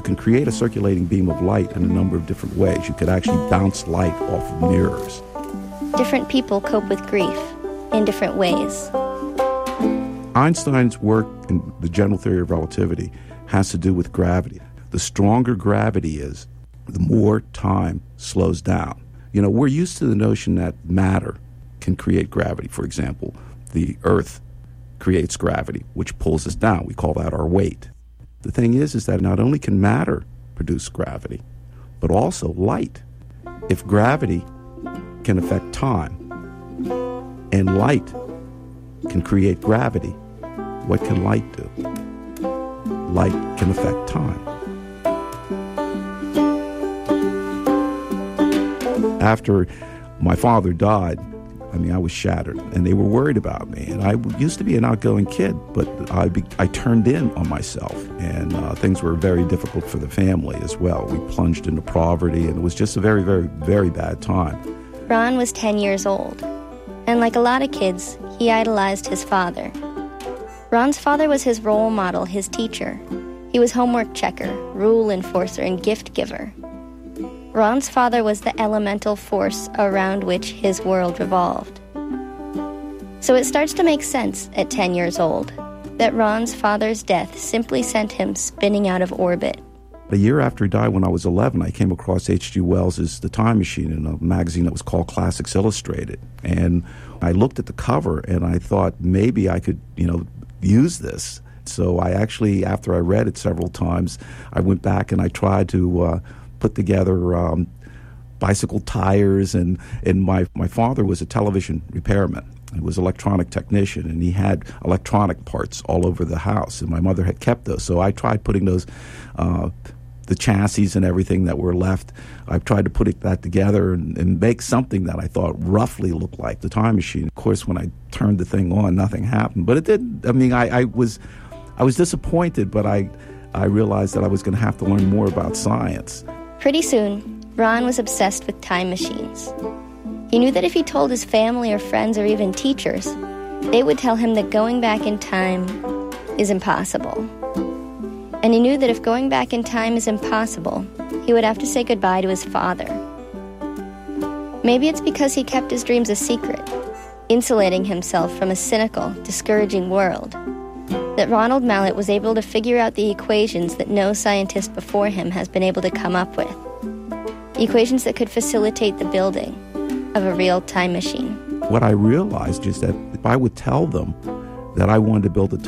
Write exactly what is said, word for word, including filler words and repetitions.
can create a circulating beam of light in a number of different ways. You could actually bounce light off of mirrors. Different people cope with grief in different ways. Einstein's work in the general theory of relativity has to do with gravity. The stronger gravity is, the more time slows down. You know, we're used to the notion that matter can create gravity. For example, the Earth creates gravity, which pulls us down. We call that our weight. The thing is, is that not only can matter produce gravity, but also light. If gravity can affect time, and light can create gravity, what can light do? Light can affect time. After my father died, I mean, I was shattered, and they were worried about me. And I used to be an outgoing kid, but I, be, I turned in on myself, and uh, things were very difficult for the family as well. We plunged into poverty, and it was just a very, very, very bad time. Ron was ten years old, and like a lot of kids, he idolized his father. Ron's father was his role model, his teacher. He was homework checker, rule enforcer, and gift giver. Ron's father was the elemental force around which his world revolved. So it starts to make sense at ten years old that Ron's father's death simply sent him spinning out of orbit. A year after he died, when I was eleven, I came across H G Wells's The Time Machine in a magazine that was called Classics Illustrated. And I looked at the cover and I thought maybe I could, you know, use this. So I actually, after I read it several times, I went back and I tried to uh, put together um, bicycle tires, and, and my, my father was a television repairman. He was an electronic technician, and he had electronic parts all over the house, and my mother had kept those. So I tried putting those, uh, the chassis and everything that were left, I tried to put it, that together and, and make something that I thought roughly looked like the time machine. Of course, when I turned the thing on, nothing happened. But it did. I mean, I, I was I was disappointed, but I, I realized that I was going to have to learn more about science. Pretty soon, Ron was obsessed with time machines. He knew that if he told his family or friends or even teachers, they would tell him that going back in time is impossible. And he knew that if going back in time is impossible, he would have to say goodbye to his father. Maybe it's because he kept his dreams a secret, insulating himself from a cynical, discouraging world, that Ronald Mallett was able to figure out the equations that no scientist before him has been able to come up with. Equations that could facilitate the building of a real time machine. What I realized is that if I would tell them that I wanted to build a